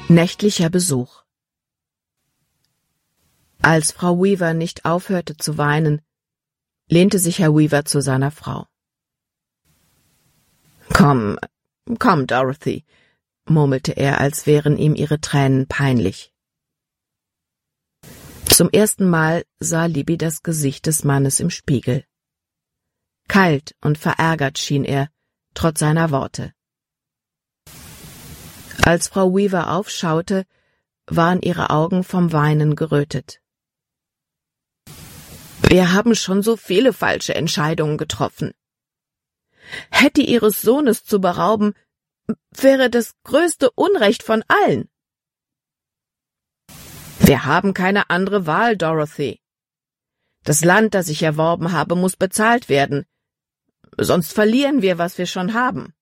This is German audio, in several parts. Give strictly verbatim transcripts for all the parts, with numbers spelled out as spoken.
Nächtlicher Besuch. Als Frau Weaver nicht aufhörte zu weinen, lehnte sich Herr Weaver zu seiner Frau. »Komm, komm, Dorothy«, murmelte er, als wären ihm ihre Tränen peinlich. Zum ersten Mal sah Libby das Gesicht des Mannes im Spiegel. Kalt und verärgert schien er, trotz seiner Worte. Als Frau Weaver aufschaute, waren ihre Augen vom Weinen gerötet. »Wir haben schon so viele falsche Entscheidungen getroffen. Hetty ihres Sohnes zu berauben, wäre das größte Unrecht von allen. Wir haben keine andere Wahl, Dorothy. Das Land, das ich erworben habe, muss bezahlt werden, sonst verlieren wir, was wir schon haben.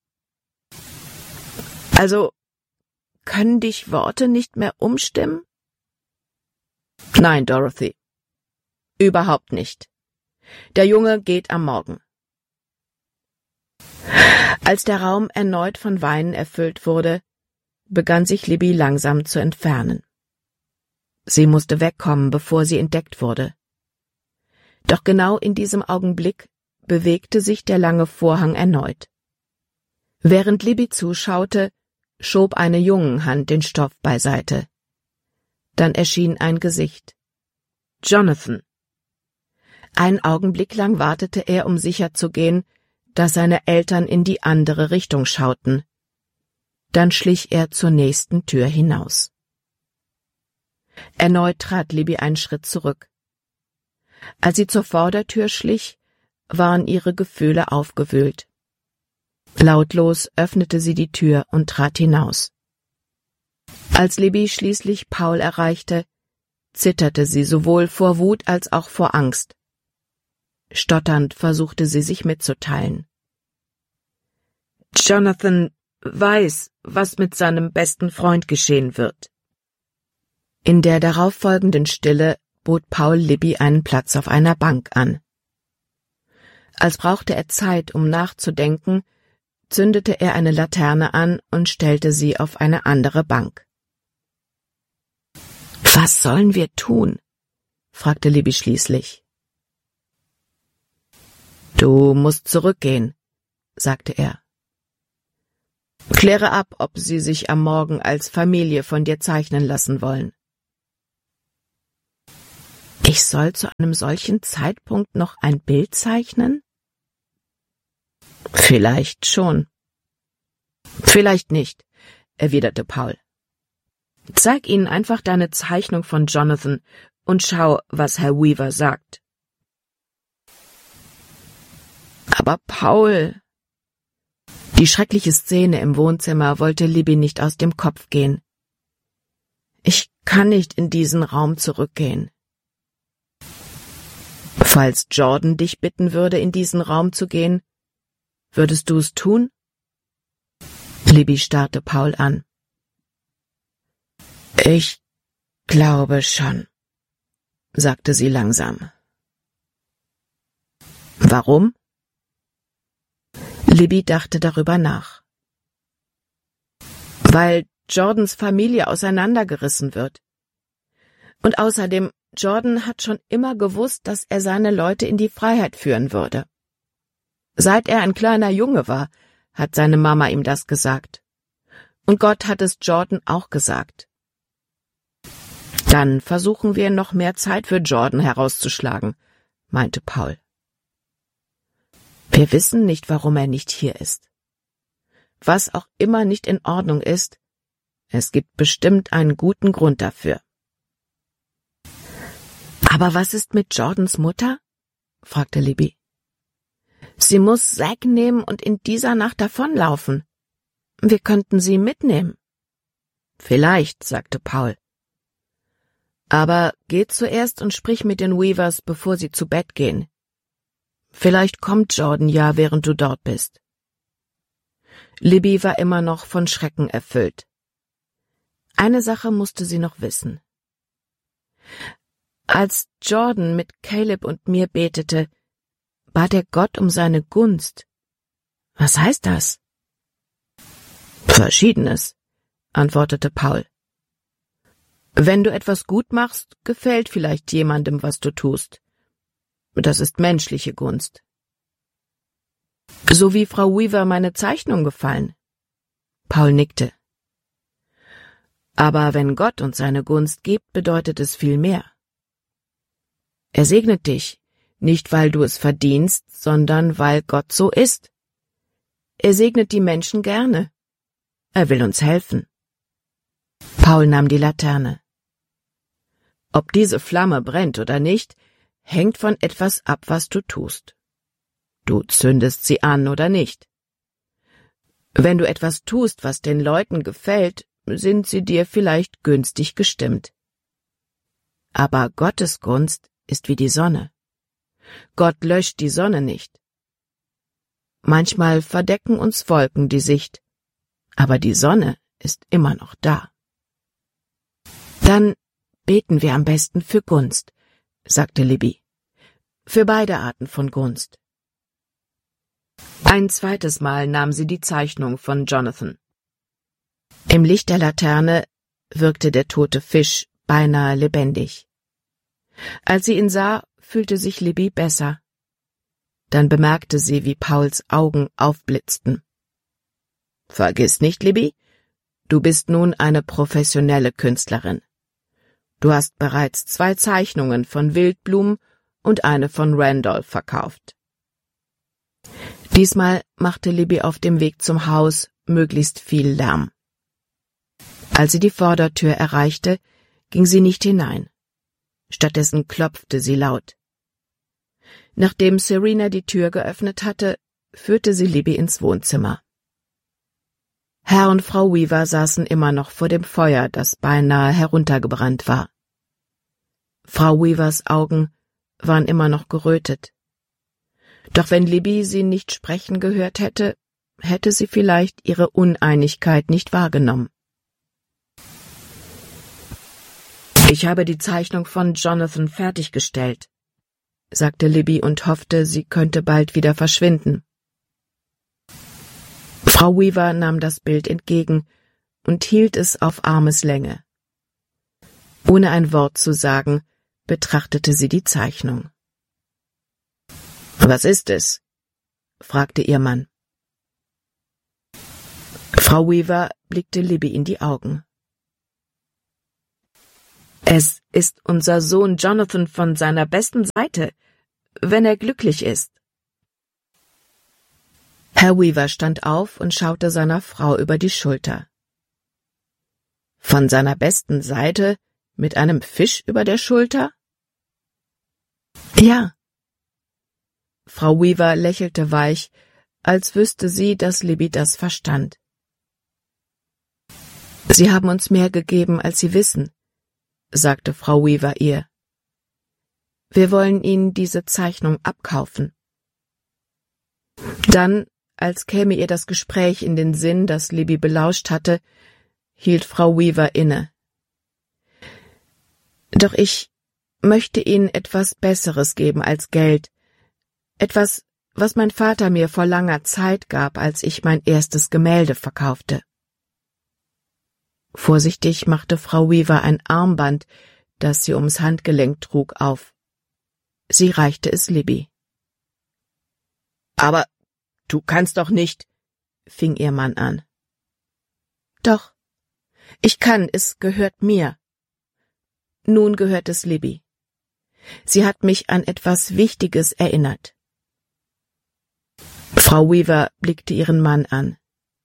Also, können dich Worte nicht mehr umstimmen?« »Nein, Dorothy. Überhaupt nicht. Der Junge geht am Morgen.« Als der Raum erneut von Weinen erfüllt wurde, begann sich Libby langsam zu entfernen. Sie musste wegkommen, bevor sie entdeckt wurde. Doch genau in diesem Augenblick bewegte sich der lange Vorhang erneut. Während Libby zuschaute, schob eine Jungenhand den Stoff beiseite. Dann erschien ein Gesicht. Jonathan. Einen Augenblick lang wartete er, um sicherzugehen, dass seine Eltern in die andere Richtung schauten. Dann schlich er zur nächsten Tür hinaus. Erneut trat Libby einen Schritt zurück. Als sie zur Vordertür schlich, waren ihre Gefühle aufgewühlt. Lautlos öffnete sie die Tür und trat hinaus. Als Libby schließlich Paul erreichte, zitterte sie sowohl vor Wut als auch vor Angst. Stotternd versuchte sie sich mitzuteilen. Jonathan weiß, was mit seinem besten Freund geschehen wird. In der darauffolgenden Stille bot Paul Libby einen Platz auf einer Bank an. Als brauchte er Zeit, um nachzudenken, zündete er eine Laterne an und stellte sie auf eine andere Bank. »Was sollen wir tun?« fragte Libby schließlich. »Du musst zurückgehen«, sagte er. »Kläre ab, ob sie sich am Morgen als Familie von dir zeichnen lassen wollen.« »Ich soll zu einem solchen Zeitpunkt noch ein Bild zeichnen?« »Vielleicht schon.« »Vielleicht nicht«, erwiderte Paul. »Zeig ihnen einfach deine Zeichnung von Jonathan und schau, was Herr Weaver sagt.« »Aber Paul...« Die schreckliche Szene im Wohnzimmer wollte Libby nicht aus dem Kopf gehen. »Ich kann nicht in diesen Raum zurückgehen.« »Falls Jordan dich bitten würde, in diesen Raum zu gehen, würdest du es tun?« Libby starrte Paul an. »Ich glaube schon«, sagte sie langsam. »Warum?« Libby dachte darüber nach. »Weil Jordans Familie auseinandergerissen wird. Und außerdem, Jordan hat schon immer gewusst, dass er seine Leute in die Freiheit führen würde. Seit er ein kleiner Junge war, hat seine Mama ihm das gesagt. Und Gott hat es Jordan auch gesagt. Dann versuchen wir noch mehr Zeit für Jordan herauszuschlagen«, meinte Paul. »Wir wissen nicht, warum er nicht hier ist. Was auch immer nicht in Ordnung ist, es gibt bestimmt einen guten Grund dafür.« »Aber was ist mit Jordans Mutter?« fragte Libby. »Sie muss Zack nehmen und in dieser Nacht davonlaufen. Wir könnten sie mitnehmen.« »Vielleicht«, sagte Paul. »Aber geh zuerst und sprich mit den Weavers, bevor sie zu Bett gehen. Vielleicht kommt Jordan ja, während du dort bist.« Libby war immer noch von Schrecken erfüllt. Eine Sache musste sie noch wissen. Als Jordan mit Caleb und mir betete, bat er Gott um seine Gunst. Was heißt das? Verschiedenes, antwortete Paul. Wenn du etwas gut machst, gefällt vielleicht jemandem, was du tust. Das ist menschliche Gunst. So wie Frau Weaver meine Zeichnung gefallen. Paul nickte. Aber wenn Gott uns seine Gunst gibt, bedeutet es viel mehr. Er segnet dich, nicht weil du es verdienst, sondern weil Gott so ist. Er segnet die Menschen gerne. Er will uns helfen. Paul nahm die Laterne. Ob diese Flamme brennt oder nicht, hängt von etwas ab, was du tust. Du zündest sie an oder nicht. Wenn du etwas tust, was den Leuten gefällt, sind sie dir vielleicht günstig gestimmt. Aber Gottes Gunst ist wie die Sonne. Gott löscht die Sonne nicht. Manchmal verdecken uns Wolken die Sicht, aber die Sonne ist immer noch da. Dann beten wir am besten für Gunst, sagte Libby. Für beide Arten von Gunst. Ein zweites Mal nahm sie die Zeichnung von Jonathan. Im Licht der Laterne wirkte der tote Fisch beinahe lebendig. Als sie ihn sah, fühlte sich Libby besser. Dann bemerkte sie, wie Pauls Augen aufblitzten. Vergiss nicht, Libby, du bist nun eine professionelle Künstlerin. Du hast bereits zwei Zeichnungen von Wildblumen und eine von Randolph verkauft. Diesmal machte Libby auf dem Weg zum Haus möglichst viel Lärm. Als sie die Vordertür erreichte, ging sie nicht hinein. Stattdessen klopfte sie laut. Nachdem Serena die Tür geöffnet hatte, führte sie Libby ins Wohnzimmer. Herr und Frau Weaver saßen immer noch vor dem Feuer, das beinahe heruntergebrannt war. Frau Weavers Augen waren immer noch gerötet. Doch wenn Libby sie nicht sprechen gehört hätte, hätte sie vielleicht ihre Uneinigkeit nicht wahrgenommen. »Ich habe die Zeichnung von Jonathan fertiggestellt«, sagte Libby und hoffte, sie könnte bald wieder verschwinden. Frau Weaver nahm das Bild entgegen und hielt es auf Armeslänge. Ohne ein Wort zu sagen, betrachtete sie die Zeichnung. »Was ist es?« fragte ihr Mann. Frau Weaver blickte Libby in die Augen. »Es ist unser Sohn Jonathan von seiner besten Seite, wenn er glücklich ist.« Herr Weaver stand auf und schaute seiner Frau über die Schulter. »Von seiner besten Seite mit einem Fisch über der Schulter?« »Ja.« Frau Weaver lächelte weich, als wüsste sie, dass Libby das verstand. »Sie haben uns mehr gegeben, als Sie wissen«, sagte Frau Weaver ihr. »Wir wollen Ihnen diese Zeichnung abkaufen.« Dann, als käme ihr das Gespräch in den Sinn, das Libby belauscht hatte, hielt Frau Weaver inne. »Doch ich möchte Ihnen etwas Besseres geben als Geld, etwas, was mein Vater mir vor langer Zeit gab, als ich mein erstes Gemälde verkaufte.« Vorsichtig machte Frau Weaver ein Armband, das sie ums Handgelenk trug, auf. Sie reichte es Libby. »Aber du kannst doch nicht«, fing ihr Mann an. »Doch, ich kann, es gehört mir. Nun gehört es Libby. Sie hat mich an etwas Wichtiges erinnert.« Frau Weaver blickte ihren Mann an.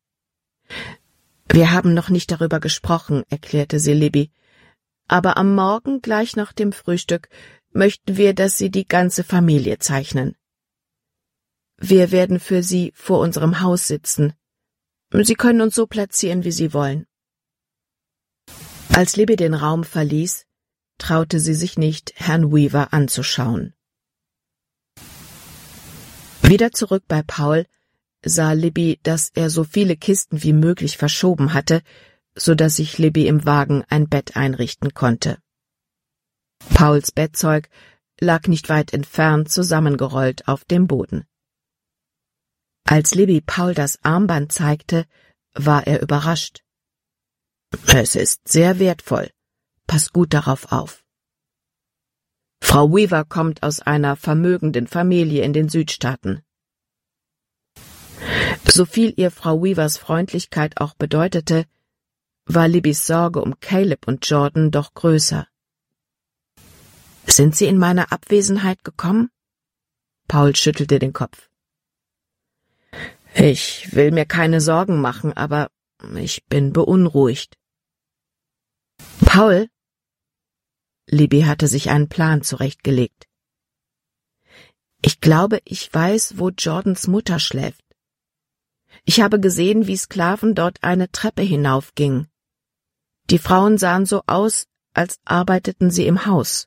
»Wir haben noch nicht darüber gesprochen«, erklärte sie Libby, »aber am Morgen, gleich nach dem Frühstück, möchten wir, dass Sie die ganze Familie zeichnen. Wir werden für Sie vor unserem Haus sitzen. Sie können uns so platzieren, wie Sie wollen.« Als Libby den Raum verließ, traute sie sich nicht, Herrn Weaver anzuschauen. Wieder zurück bei Paul sah Libby, dass er so viele Kisten wie möglich verschoben hatte, so dass sich Libby im Wagen ein Bett einrichten konnte. Pauls Bettzeug lag nicht weit entfernt zusammengerollt auf dem Boden. Als Libby Paul das Armband zeigte, war er überrascht. Es ist sehr wertvoll. Pass gut darauf auf. Frau Weaver kommt aus einer vermögenden Familie in den Südstaaten. So viel ihr Frau Weavers Freundlichkeit auch bedeutete, war Libbys Sorge um Caleb und Jordan doch größer. »Sind Sie in meiner Abwesenheit gekommen?« Paul schüttelte den Kopf. »Ich will mir keine Sorgen machen, aber ich bin beunruhigt.« »Paul?« Libby hatte sich einen Plan zurechtgelegt. »Ich glaube, ich weiß, wo Jordans Mutter schläft. Ich habe gesehen, wie Sklaven dort eine Treppe hinaufgingen. Die Frauen sahen so aus, als arbeiteten sie im Haus.«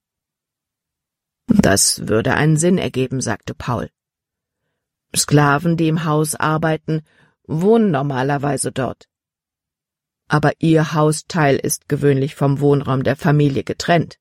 »Das würde einen Sinn ergeben«, sagte Paul. »Sklaven, die im Haus arbeiten, wohnen normalerweise dort. Aber ihr Hausteil ist gewöhnlich vom Wohnraum der Familie getrennt.«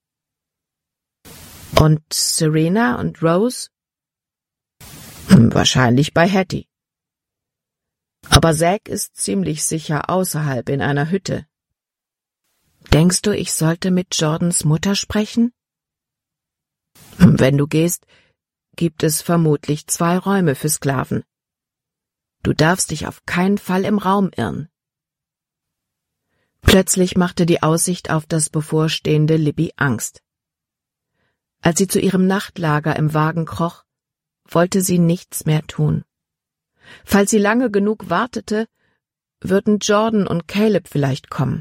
»Und Serena und Rose?« »Wahrscheinlich bei Hattie. Aber Zack ist ziemlich sicher außerhalb in einer Hütte.« »Denkst du, ich sollte mit Jordans Mutter sprechen?« »Wenn du gehst, gibt es vermutlich zwei Räume für Sklaven. Du darfst dich auf keinen Fall im Raum irren.« Plötzlich machte die Aussicht auf das Bevorstehende Libby Angst. Als sie zu ihrem Nachtlager im Wagen kroch, wollte sie nichts mehr tun. Falls sie lange genug wartete, würden Jordan und Caleb vielleicht kommen.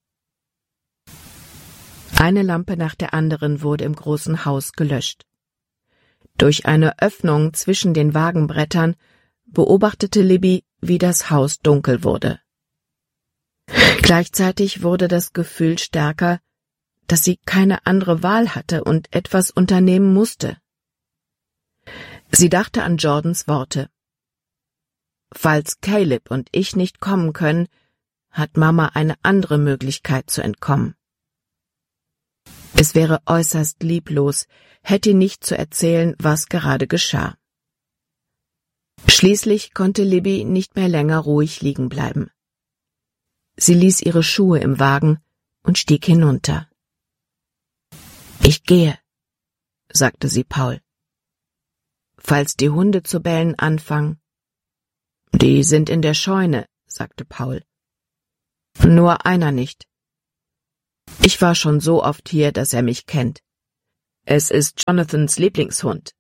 Eine Lampe nach der anderen wurde im großen Haus gelöscht. Durch eine Öffnung zwischen den Wagenbrettern beobachtete Libby, wie das Haus dunkel wurde. Gleichzeitig wurde das Gefühl stärker, dass sie keine andere Wahl hatte und etwas unternehmen musste. Sie dachte an Jordans Worte. »Falls Caleb und ich nicht kommen können, hat Mama eine andere Möglichkeit zu entkommen.« Es wäre äußerst lieblos, Hattie nicht zu erzählen, was gerade geschah. Schließlich konnte Libby nicht mehr länger ruhig liegen bleiben. Sie ließ ihre Schuhe im Wagen und stieg hinunter. »Ich gehe«, sagte sie Paul. »Falls die Hunde zu bellen anfangen.« »Die sind in der Scheune«, sagte Paul. »Nur einer nicht. Ich war schon so oft hier, dass er mich kennt. Es ist Jonathans Lieblingshund.«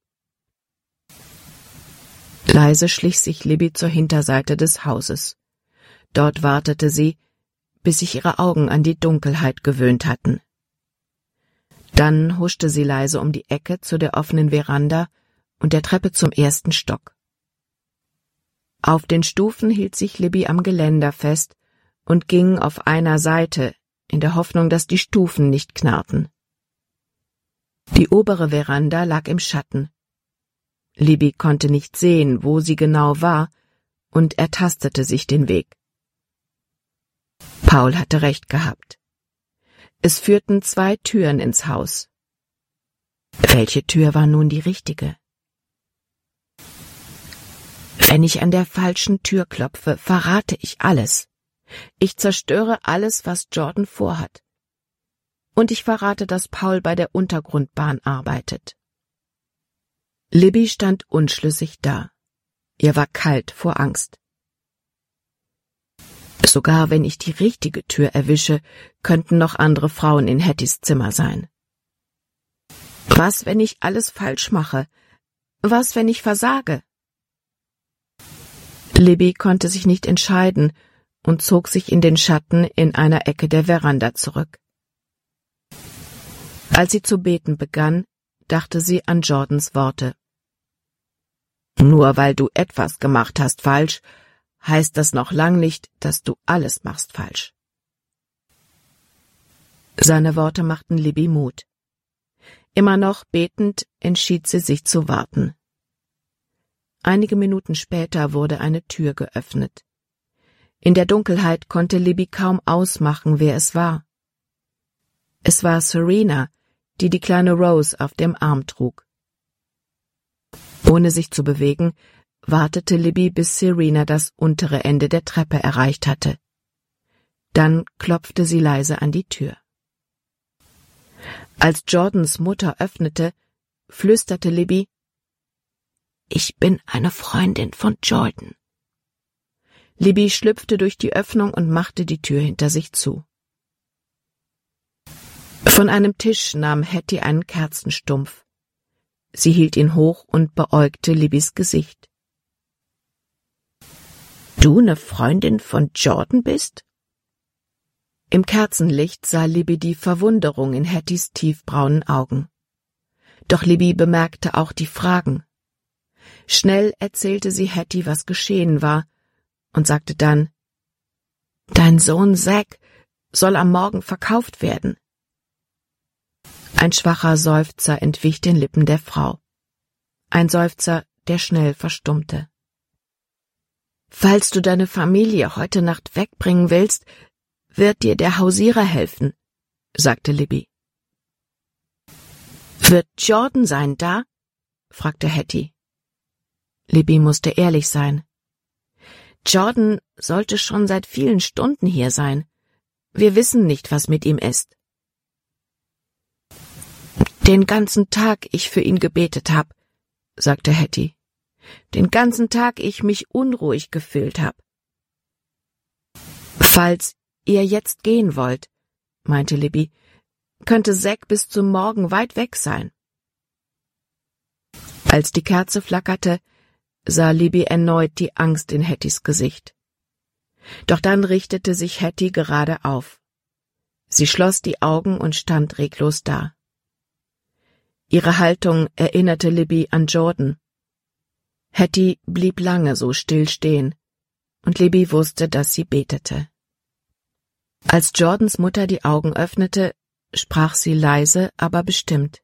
Leise schlich sich Libby zur Hinterseite des Hauses. Dort wartete sie, bis sich ihre Augen an die Dunkelheit gewöhnt hatten. Dann huschte sie leise um die Ecke zu der offenen Veranda und der Treppe zum ersten Stock. Auf den Stufen hielt sich Libby am Geländer fest und ging auf einer Seite, in der Hoffnung, dass die Stufen nicht knarrten. Die obere Veranda lag im Schatten. Libby konnte nicht sehen, wo sie genau war, und ertastete sich den Weg. Paul hatte recht gehabt. Es führten zwei Türen ins Haus. Welche Tür war nun die richtige? Wenn ich an der falschen Tür klopfe, verrate ich alles. Ich zerstöre alles, was Jordan vorhat. Und ich verrate, dass Paul bei der Untergrundbahn arbeitet. Libby stand unschlüssig da. Ihr war kalt vor Angst. Sogar wenn ich die richtige Tür erwische, könnten noch andere Frauen in Hatties Zimmer sein. Was, wenn ich alles falsch mache? Was, wenn ich versage? Libby konnte sich nicht entscheiden und zog sich in den Schatten in einer Ecke der Veranda zurück. Als sie zu beten begann, dachte sie an Jordans Worte. Nur weil du etwas gemacht hast falsch, heißt das noch lang nicht, dass du alles machst falsch. Seine Worte machten Libby Mut. Immer noch betend entschied sie sich zu warten. Einige Minuten später wurde eine Tür geöffnet. In der Dunkelheit konnte Libby kaum ausmachen, wer es war. Es war Serena, die die kleine Rose auf dem Arm trug. Ohne sich zu bewegen, wartete Libby, bis Serena das untere Ende der Treppe erreicht hatte. Dann klopfte sie leise an die Tür. Als Jordans Mutter öffnete, flüsterte Libby: »Ich bin eine Freundin von Jordan.« Libby schlüpfte durch die Öffnung und machte die Tür hinter sich zu. Von einem Tisch nahm Hattie einen Kerzenstumpf. Sie hielt ihn hoch und beäugte Libbys Gesicht. »Du ne Freundin von Jordan bist?« Im Kerzenlicht sah Libby die Verwunderung in Hatties tiefbraunen Augen. Doch Libby bemerkte auch die Fragen. Schnell erzählte sie Hattie, was geschehen war, und sagte dann: »Dein Sohn Zack soll am Morgen verkauft werden.« Ein schwacher Seufzer entwich den Lippen der Frau. Ein Seufzer, der schnell verstummte. »Falls du deine Familie heute Nacht wegbringen willst, wird dir der Hausierer helfen«, sagte Libby. »Wird Jordan sein da?« fragte Hattie. Libby musste ehrlich sein. »Jordan sollte schon seit vielen Stunden hier sein. Wir wissen nicht, was mit ihm ist.« »Den ganzen Tag ich für ihn gebetet hab«, sagte Hattie. »Den ganzen Tag ich mich unruhig gefühlt hab.« »Falls ihr jetzt gehen wollt«, meinte Libby, »könnte Zack bis zum Morgen weit weg sein.« Als die Kerze flackerte, sah Libby erneut die Angst in Hatties Gesicht. Doch dann richtete sich Hattie gerade auf. Sie schloss die Augen und stand reglos da. Ihre Haltung erinnerte Libby an Jordan. Hattie blieb lange so still stehen, und Libby wusste, dass sie betete. Als Jordans Mutter die Augen öffnete, sprach sie leise, aber bestimmt.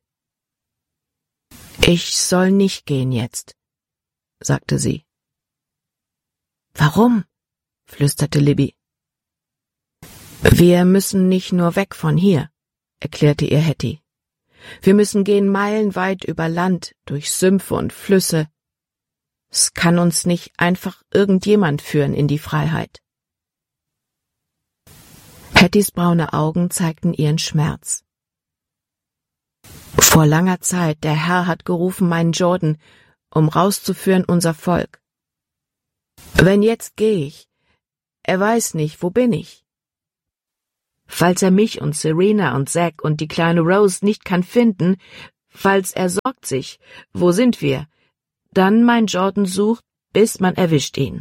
»Ich soll nicht gehen jetzt«, sagte sie. »Warum?« flüsterte Libby. »Wir müssen nicht nur weg von hier«, erklärte ihr Hattie. »Wir müssen gehen meilenweit über Land, durch Sümpfe und Flüsse. Es kann uns nicht einfach irgendjemand führen in die Freiheit.« Hatties braune Augen zeigten ihren Schmerz. »Vor langer Zeit, der Herr hat gerufen meinen Jordan, um rauszuführen unser Volk. Wenn jetzt gehe ich, er weiß nicht, wo bin ich. Falls er mich und Serena und Zack und die kleine Rose nicht kann finden, falls er sorgt sich, wo sind wir, dann mein Jordan sucht, bis man erwischt ihn.«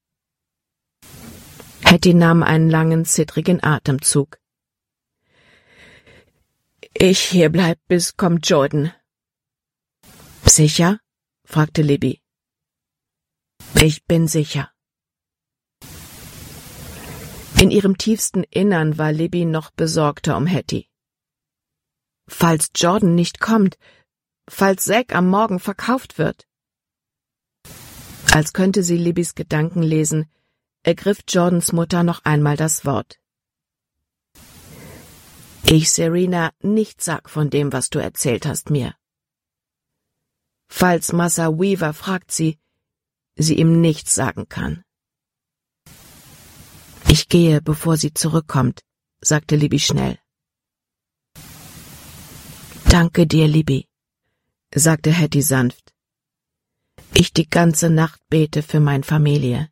Hattie nahm einen langen, zittrigen Atemzug. »Ich hier bleib, bis kommt Jordan.« »Sicher?« fragte Libby. »Ich bin sicher.« In ihrem tiefsten Innern war Libby noch besorgter um Hattie. Falls Jordan nicht kommt, falls Zack am Morgen verkauft wird. Als könnte sie Libbys Gedanken lesen, ergriff Jordans Mutter noch einmal das Wort. »Ich, Serena, nichts sag von dem, was du erzählt hast mir. Falls Massa Weaver fragt sie, sie ihm nichts sagen kann.« »Ich gehe, bevor sie zurückkommt«, sagte Libby schnell. »Danke dir, Libby«, sagte Hattie sanft. »Ich die ganze Nacht bete für meine Familie.«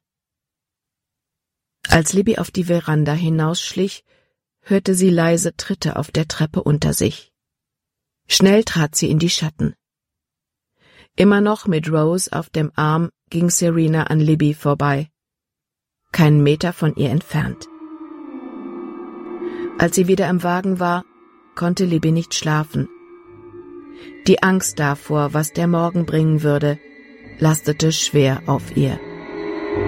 Als Libby auf die Veranda hinausschlich, hörte sie leise Tritte auf der Treppe unter sich. Schnell trat sie in die Schatten. Immer noch mit Rose auf dem Arm ging Serena an Libby vorbei, keinen Meter von ihr entfernt. Als sie wieder im Wagen war, konnte Libby nicht schlafen. Die Angst davor, was der Morgen bringen würde, lastete schwer auf ihr.